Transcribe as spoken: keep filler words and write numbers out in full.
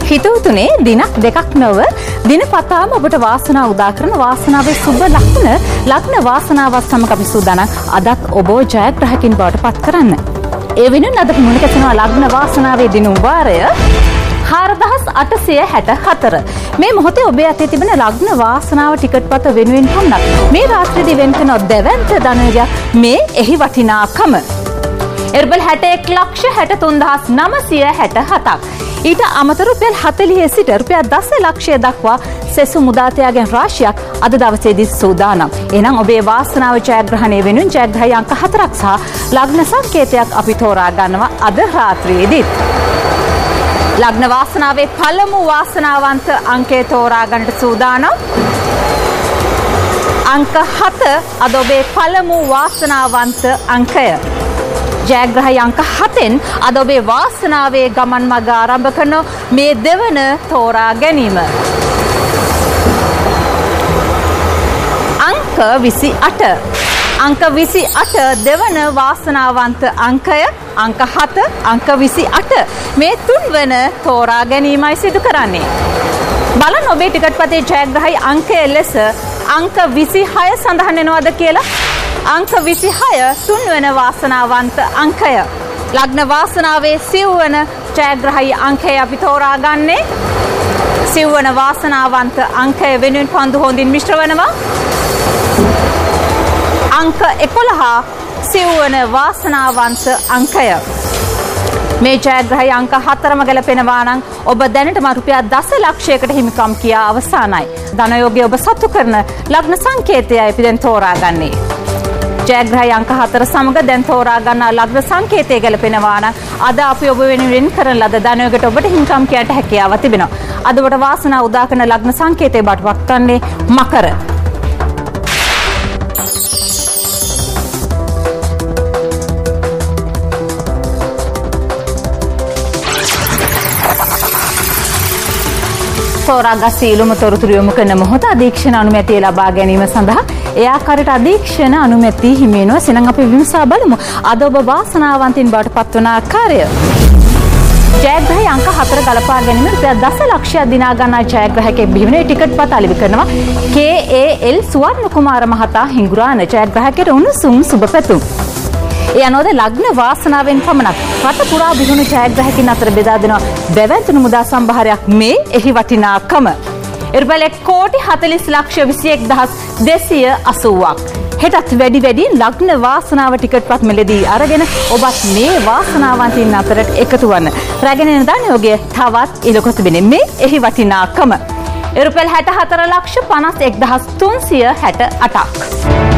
හිතවතුනේ දිනක් දෙකක් නොව දිනපතාම ඔබට වාසනාව උදා කරන වාසනාවේ සුබ ලක්ෂණ ලග්න වාසනාවත් සමග අපි සූදානම් අදත් ඔබ ජයග්‍රහකින් බවට පත් කරන්න. ඒ වෙනුවෙන් අද මුණ ගැසෙනවා ලග්න වාසනාවේ දිනුම් වාරය හාරදහස් අටසිය හැට හතර. මේ මොහොතේ ඔබේ අතේ තිබෙන ලග්න වාසනාව ටිකට් පත වෙනුවෙන් පමණක් මේ රාත්‍රියේදී වෙන් කරන දෙවන්ත ධනයෝගයක් මේ එහි වටිනාකම. එර්බල් හැට එක් ලක්ෂ හැට තුන් දහස් නවසිය හැට හතක්. ඊට අමතර රුපියල් හතළිහ සිට රුපියල් දස ලක්ෂය දක්වා සෙසු මුදාතයාගෙන් රාශියක් අද දවසේදී සූදානම්. එහෙනම් ඔබේ වාසනාව ජයග්‍රහණය වෙනුවෙන් ජයග්‍රහය අංක හතරක් සහ ලග්න සංකේතයක් අපි තෝරා ගන්නවා අද රාත්‍රියේදී. ලග්න වාසනාවේ පළමු වාසනාවන්ත අංකය තෝරා ගන්නට සූදානම්. අංක හත අද ඔබේ පළමු වාසනාවන්ත අංකය. ජයග්‍රහය අංක හතෙන් අද ඔබේ වාසනාවේ ගමන් මඟ ආරම්භ කරන මේ දෙවන තෝරා ගැනීම. අංක විසි අට. අංක විසි අට දෙවන වාසනාවන්ත අංකය. අංක හත අංක විසි අට මේ තුන්වන තෝරා ගැනීමයි සිදු කරන්නේ. බලන්න ඔබේ ටිකට් පතේ ජයග්‍රහයි අංකය ලෙස අංක විසි හය සඳහන් වෙනවද කියලා. අංක විසි හය තුන්වන වාසනාවන්ත අංකය. ලග්න වාසනාවේ සිව්වන ජයග්‍රහයි අංකය අපි තෝරා ගන්නේ. සිව්වන වාසනාවන්ත අංකය වෙනුවෙන් පන්දු හොඳින් මිශ්‍ර වෙනවා. අංක එකොළහ සිව්වන වාසනාවන්ත අංකය. මේ ජයග්‍රහය අංක හතරම ගැලපෙනවා නම් ඔබ දැනටම රුපියල් දස ලක්ෂයකට හිමිකම් කියා අවසానයි. ධනයෝගය ඔබ සතු කරන ලග්න සංකේතයයි අපි දැන් තෝරාගන්නේ. ජයග්‍රහය අංක හතර සමග දැන් තෝරා ගන්න ලග්න සංකේතය ගැලපෙනවා නම් අද අපි ඔබ වෙනුවෙන් කරන ලද ධනයෝගයට ඔබට හිමිකම් කියන්න හැකියාව තිබෙනවා. අද ඔබට වාසනාව උදා කරන ලග්න සංකේතය බාටපත් කරන්නේ මකර. තෝරාගත් සියලුම තොරතුරු යොමු කරන මොහොත අධීක්ෂණ අනුමැතිය ලබා ගැනීම සඳහා ඒ ආකාරයට අධීක්ෂණ අනුමැතිය හිමි වෙනවා. සෙනම් අපි විමසා බලමු අද ඔබ වාසනාවන්තින් බවට පත්වන ආකාරය. ජයග්‍රහය අංක හතර ගලපා ගැනීම රුපියල් දස ලක්ෂයක් දිනා ගන්නා ජයග්‍රහකෙක් බිහි වෙන ටිකට් පත අලෙවි කරනවා කේ ඒ එල් සුවර්ණ කුමාර මහතා හිඟුරාන. ජයග්‍රහකයට උණුසුම් සුබ පැතුම්. ඒ අනුවද ලග්න වාසනාවෙන් පමණක් රට පුරා බිහිවුණු ජයග්‍රහකින් අතර බෙදා දෙනවා දෙවැන්තුණු මුදා සම්භාරයක් මේ එහි වටිනාකම. එර්බල් එක් කෝටි හතළිස් ලක්ෂ විසි එක් දහස් දෙසිය අසූවක්. හෙටත් වැඩි වැඩියෙන් ලග්න වාසනාව ටිකට් පත් මෙලදී අරගෙන ඔබත් මේ වාසනාවන්තින් අතරට එකතු වන්න. රැගෙන එන ධනයෝගය තවත් ඉලක්ක තිබෙන්නේ මේ එහි වටිනාකම. රුපියල් හැට හතර ලක්ෂ පනස් එක් දහස් තුන්සිය හැට අටක්.